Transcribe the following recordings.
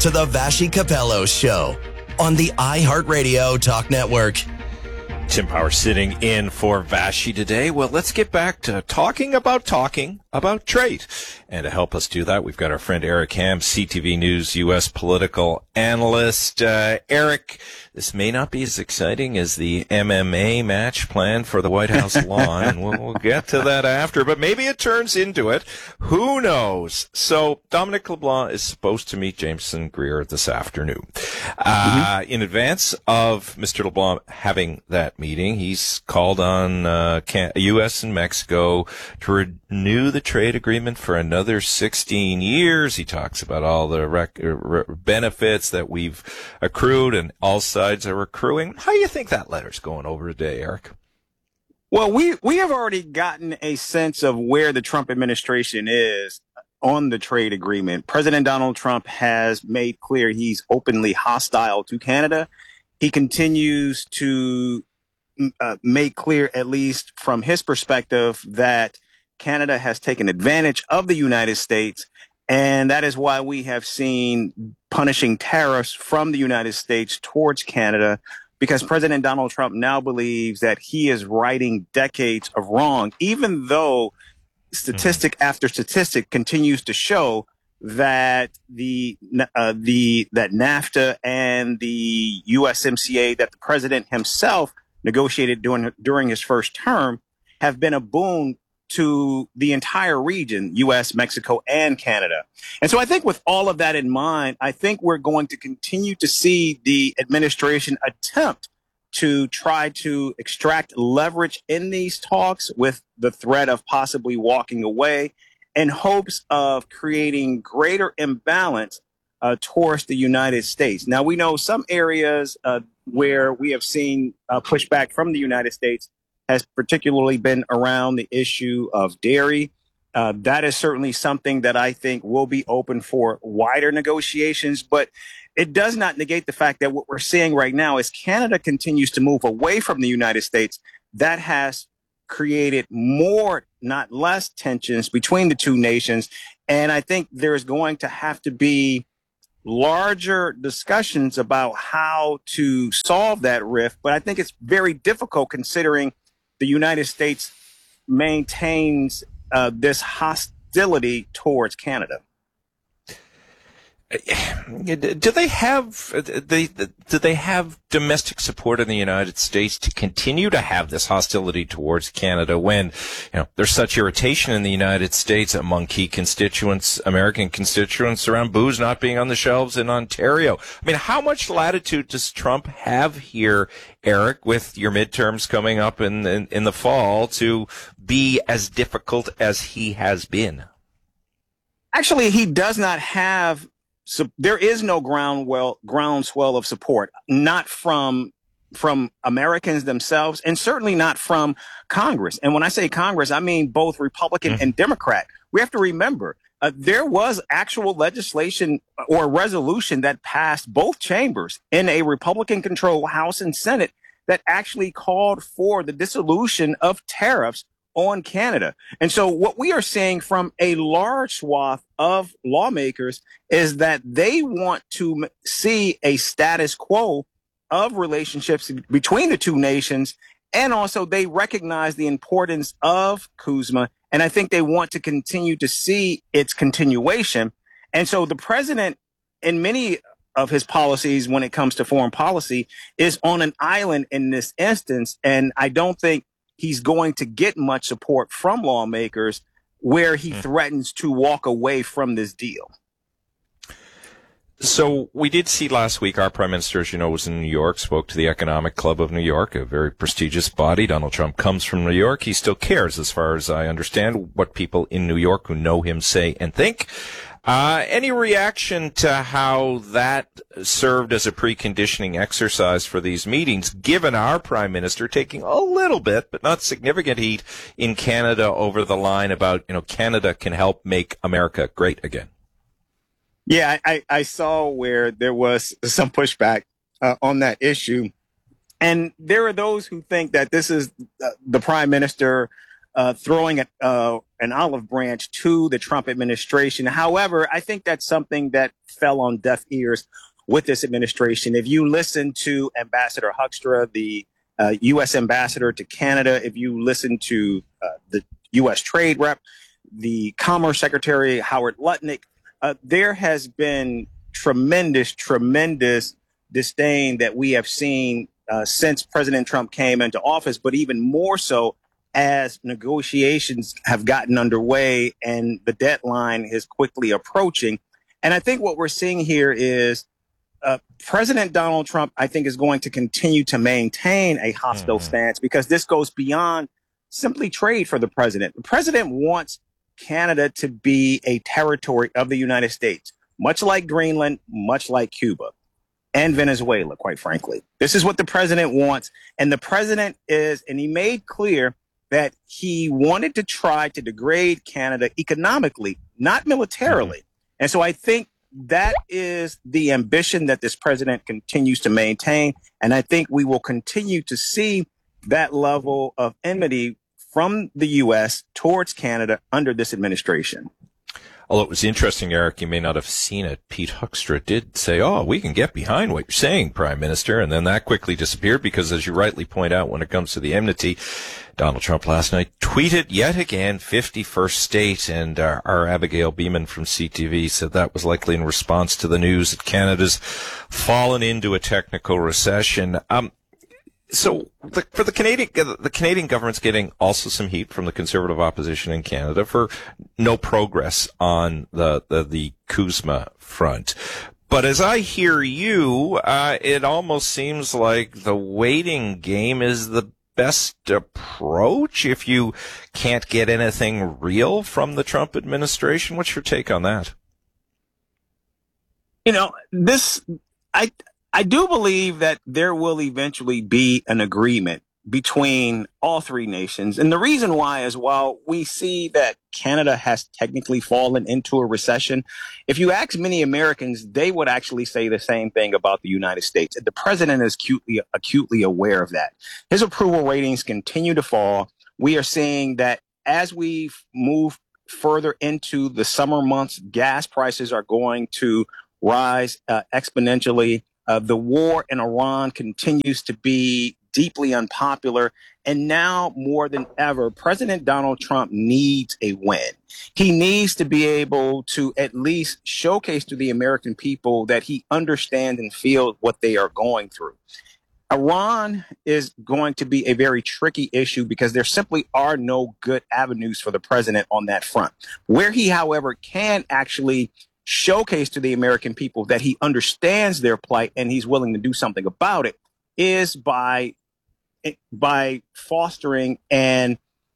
to the Vassy Capello Show on the iHeartRadio Talk Network. Tim Power sitting in for Vassy today. Well, let's get back to talking about trade. And to help us do that, we've got our friend Eric Ham, CTV News U.S. political analyst. Eric, this may not be as exciting as the MMA match planned for the White House lawn, and we'll get to that after, but maybe it turns into it. Who knows? So Dominic LeBlanc is supposed to meet Jameson Greer this afternoon. In advance of Mr. LeBlanc having that meeting, he's called on U.S. and Mexico to renew the trade agreement for another 16 years. He talks about all the benefits that we've accrued and all sides are accruing. How do you think that letter's going over today, Eric? Well, we have already gotten a sense of where the Trump administration is on the trade agreement. President Donald Trump has made clear he's openly hostile to Canada. He continues to make clear, at least from his perspective, that Canada has taken advantage of the United States. And that is why we have seen punishing tariffs from the United States towards Canada, because President Donald Trump now believes that he is righting decades of wrong, even though statistic after statistic continues to show that that NAFTA and the USMCA that the president himself negotiated during his first term have been a boon to the entire region, U.S., Mexico, and Canada. And so I think with all of that in mind, I think we're going to continue to see the administration attempt to try to extract leverage in these talks with the threat of possibly walking away in hopes of creating greater imbalance towards the United States. Now, we know some areas where we have seen pushback from the United States has particularly been around the issue of dairy. That is certainly something that I think will be open for wider negotiations, but it does not negate the fact that what we're seeing right now is Canada continues to move away from the United States. That has created more, not less, tensions between the two nations. And I think there's going to have to be larger discussions about how to solve that rift. But I think it's very difficult considering the United States maintains this hostility towards Canada. Do they have domestic support in the United States to continue to have this hostility towards Canada when, there's such irritation in the United States among key constituents, American constituents, around booze not being on the shelves in Ontario? I mean, how much latitude does Trump have here, Eric, with your midterms coming up in the fall, to be as difficult as he has been? Actually, he does not have. So there is no groundswell of support, not from Americans themselves, and certainly not from Congress. And when I say Congress, I mean both Republican and Democrat. We have to remember there was actual legislation or resolution that passed both chambers in a Republican-controlled House and Senate that actually called for the dissolution of tariffs on Canada. And so what we are seeing from a large swath of lawmakers is that they want to see a status quo of relationships between the two nations. And also they recognize the importance of CUSMA. And I think they want to continue to see its continuation. And so the president, in many of his policies when it comes to foreign policy, is on an island in this instance. And I don't think he's going to get much support from lawmakers where he threatens to walk away from this deal. So we did see last week our prime minister, as you know, was in New York, spoke to the Economic Club of New York, a very prestigious body. Donald Trump comes from New York. He still cares, as far as I understand, what people in New York who know him say and think. Any reaction to how that served as a preconditioning exercise for these meetings, given our prime minister taking a little bit, but not significant heat in Canada over the line about, Canada can help make America great again? Yeah, I saw where there was some pushback on that issue. And there are those who think that this is the prime minister throwing an olive branch to the Trump administration. However, I think that's something that fell on deaf ears with this administration. If you listen to Ambassador Hoekstra, the U.S. ambassador to Canada, if you listen to the U.S. trade rep, the Commerce Secretary, Howard Lutnick, there has been tremendous disdain that we have seen since President Trump came into office, but even more so as negotiations have gotten underway and the deadline is quickly approaching. And I think what we're seeing here is President Donald Trump, I think, is going to continue to maintain a hostile stance because this goes beyond simply trade for the president. The president wants Canada to be a territory of the United States, much like Greenland, much like Cuba and Venezuela, quite frankly. This is what the president wants. And the president and he made clear that he wanted to try to degrade Canada economically, not militarily. And so I think that is the ambition that this president continues to maintain. And I think we will continue to see that level of enmity from the U.S. towards Canada under this administration. Although it was interesting, Eric, you may not have seen it. Pete Hoekstra did say, we can get behind what you're saying, Prime Minister. And then that quickly disappeared because, as you rightly point out, when it comes to the enmity, Donald Trump last night tweeted yet again, 51st state. And our Abigail Beeman from CTV said that was likely in response to the news that Canada's fallen into a technical recession. So for the Canadian government's getting also some heat from the Conservative opposition in Canada for no progress on the CUSMA front. But as I hear you, it almost seems like the waiting game is the best approach if you can't get anything real from the Trump administration. What's your take on that? I do believe that there will eventually be an agreement between all three nations. And the reason why is while we see that Canada has technically fallen into a recession, if you ask many Americans, they would actually say the same thing about the United States. The president is acutely aware of that. His approval ratings continue to fall. We are seeing that as we move further into the summer months, gas prices are going to rise exponentially. The war in Iran continues to be deeply unpopular. And now more than ever, President Donald Trump needs a win. He needs to be able to at least showcase to the American people that he understands and feels what they are going through. Iran is going to be a very tricky issue because there simply are no good avenues for the president on that front. Where he, however, can actually showcase to the American people that he understands their plight and he's willing to do something about it is by fostering the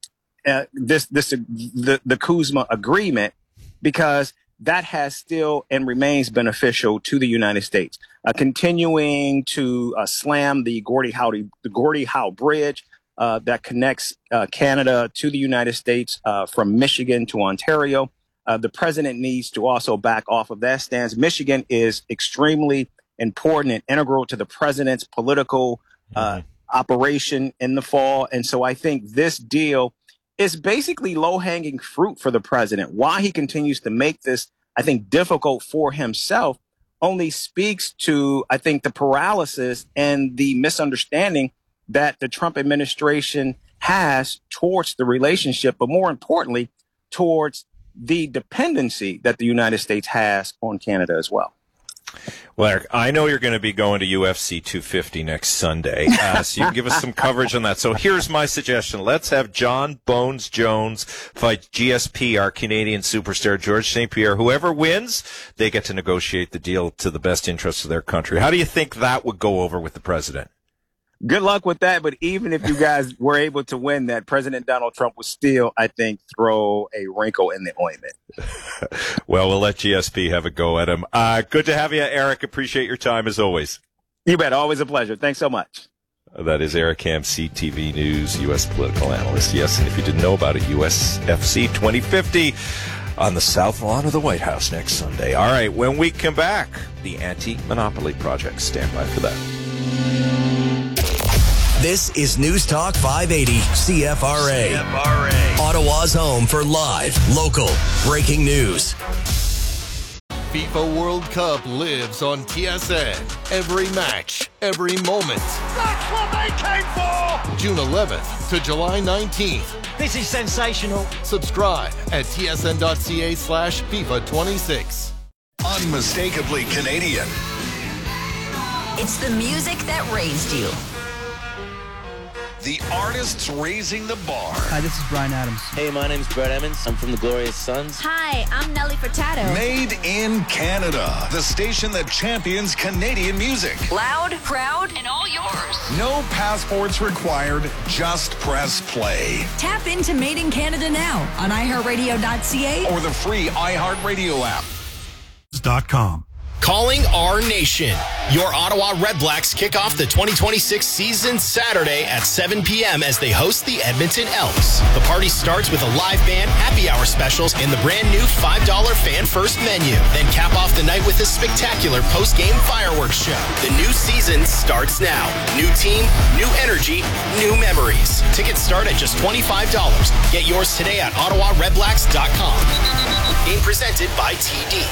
CUSMA agreement, because that has still and remains beneficial to the United States. Continuing to slam the Gordie Howe Bridge that connects Canada to the United States from Michigan to Ontario. The president needs to also back off of that stance. Michigan is extremely important and integral to the president's political operation in the fall. And so I think this deal is basically low-hanging fruit for the president. Why he continues to make this, I think, difficult for himself only speaks to, I think, the paralysis and the misunderstanding that the Trump administration has towards the relationship, but more importantly, towards the dependency that the United States has on Canada as well. Well, Eric, I know you're going to be going to UFC 250 next Sunday, so you can give us some coverage on that. So here's my suggestion. Let's have John Bones Jones fight GSP, our Canadian superstar, George St. Pierre. Whoever wins, they get to negotiate the deal to the best interests of their country. How do you think that would go over with the president? Good luck with that. But even if you guys were able to win that, President Donald Trump would still, I think, throw a wrinkle in the ointment. Well, we'll let GSP have a go at him. Good to have you, Eric. Appreciate your time as always. You bet. Always a pleasure. Thanks so much. That is Eric Ham, CTV News, U.S. political analyst. Yes, and if you didn't know about it, USFC 2050 on the South Lawn of the White House next Sunday. All right, when we come back, the Anti-Monopoly Project. Stand by for that. This is News Talk 580 CFRA. Ottawa's home for live, local, breaking news. FIFA World Cup lives on TSN. Every match, every moment. That's what they came for! June 11th to July 19th. This is sensational. Subscribe at tsn.ca/FIFA26. Unmistakably Canadian. It's the music that raised you. The artists raising the bar. Hi, this is Bryan Adams. Hey, my name's Brett Emmons. I'm from the Glorious Sons. Hi, I'm Nelly Furtado. Made in Canada. The station that champions Canadian music. Loud, proud, and all yours. No passports required. Just press play. Tap into Made in Canada now on iHeartRadio.ca or the free iHeartRadio app. .com. Calling our nation. Your Ottawa Redblacks kick off the 2026 season Saturday at 7 p.m. as they host the Edmonton Elks. The party starts with a live band, happy hour specials, and the brand new $5 fan first menu. Then cap off the night with a spectacular post-game fireworks show. The new season starts now. New team, new energy, new memories. Tickets start at just $25. Get yours today at OttawaRedblacks.com. Game presented by TD.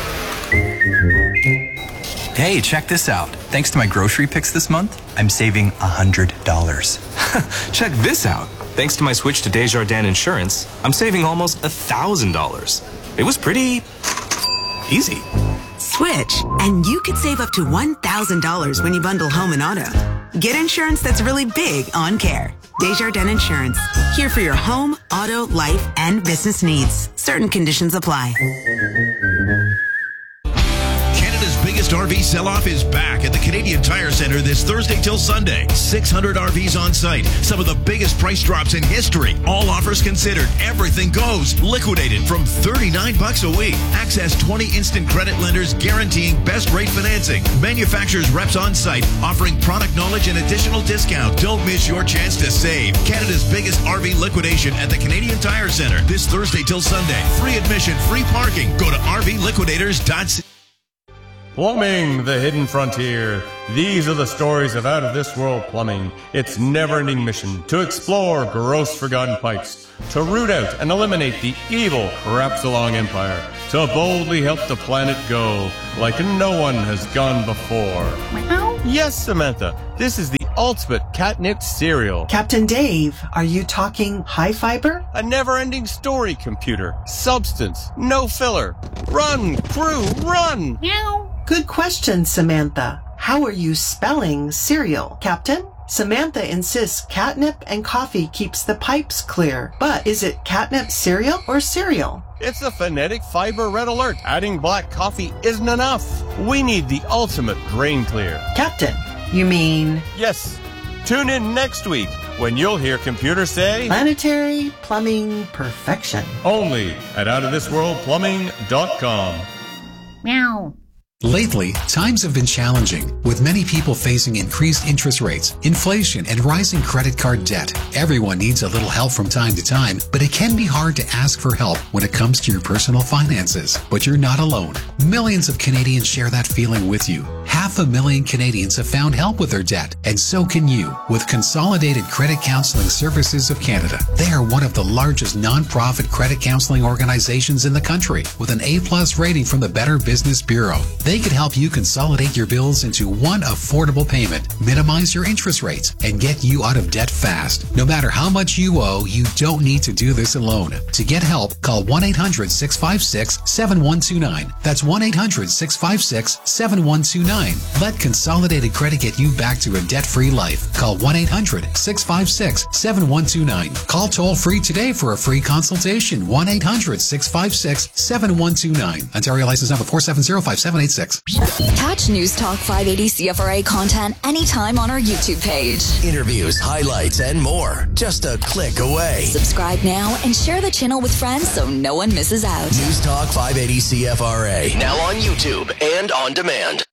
Hey, check this out. Thanks to my grocery picks this month, I'm saving $100. Check this out. Thanks to my switch to Desjardins Insurance, I'm saving almost $1,000. It was pretty easy. Switch, and you could save up to $1,000 when you bundle home and auto. Get insurance that's really big on care. Desjardins Insurance. Here for your home, auto, life, and business needs. Certain conditions apply. Canada's biggest RV sell-off is back at the Canadian Tire Centre this Thursday till Sunday. 600 RVs on site. Some of the biggest price drops in history. All offers considered. Everything goes. Liquidated from $39 a week. Access 20 instant credit lenders guaranteeing best rate financing. Manufacturers reps on site offering product knowledge and additional discount. Don't miss your chance to save. Canada's biggest RV liquidation at the Canadian Tire Centre this Thursday till Sunday. Free admission, free parking. Go to rvliquidators.ca. Plumbing, the hidden frontier. These are the stories of out-of-this-world plumbing. Its never-ending mission to explore gross forgotten pipes, to root out and eliminate the evil Crapsalong Empire, to boldly help the planet go like no one has gone before. Meow. Yes, Samantha, this is the ultimate catnip cereal. Captain Dave, are you talking high fiber? A never-ending story, computer. Substance, no filler. Run, crew, run! Meow. Good question, Samantha. How are you spelling cereal, Captain? Samantha insists catnip and coffee keeps the pipes clear. But is it catnip cereal or cereal? It's a phonetic fiber red alert. Adding black coffee isn't enough. We need the ultimate grain clear. Captain, you mean? Yes. Tune in next week when you'll hear computers say planetary plumbing perfection. Only at outofthisworldplumbing.com. Meow. Lately, times have been challenging, with many people facing increased interest rates, inflation, and rising credit card debt. Everyone needs a little help from time to time, but it can be hard to ask for help when it comes to your personal finances. But you're not alone. Millions of Canadians share that feeling with you. 500,000 Canadians have found help with their debt, and so can you with Consolidated Credit Counseling Services of Canada. They are one of the largest non-profit credit counseling organizations in the country, with an A+ rating from the Better Business Bureau. They can help you consolidate your bills into one affordable payment, minimize your interest rates, and get you out of debt fast. No matter how much you owe, you don't need to do this alone. To get help, call 1-800-656-7129. That's 1-800-656-7129. Let Consolidated Credit get you back to a debt-free life. Call 1-800-656-7129. Call toll-free today for a free consultation. 1-800-656-7129. Ontario license number 4705786. Catch News Talk 580 CFRA content anytime on our YouTube page. Interviews, highlights, and more. Just a click away. Subscribe now and share the channel with friends so no one misses out. News Talk 580 CFRA. Now on YouTube and on demand.